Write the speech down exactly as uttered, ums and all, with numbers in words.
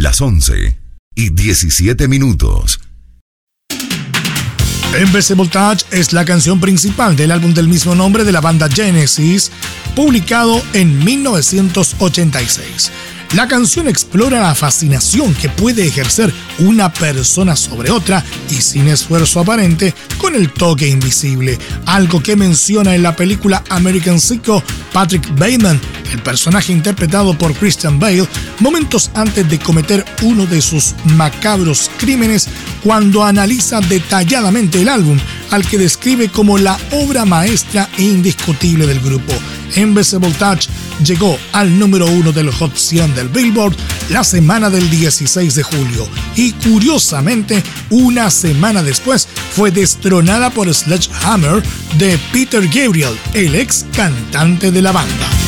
las once y diecisiete minutos. Invisible Voltage es la canción principal del álbum del mismo nombre de la banda Genesis, publicado en mil novecientos ochenta y seis. La canción explora la fascinación que puede ejercer una persona sobre otra y sin esfuerzo aparente con el toque invisible, algo que menciona en la película American Psycho Patrick Bateman, el personaje interpretado por Christian Bale, momentos antes de cometer uno de sus macabros crímenes, cuando analiza detalladamente el álbum, al que describe como la obra maestra e indiscutible del grupo. Invisible Voltage llegó al número uno del Hot cien del Billboard la semana del dieciséis de julio y, curiosamente, una semana después fue destronada por Sledgehammer de Peter Gabriel, el ex cantante de la banda.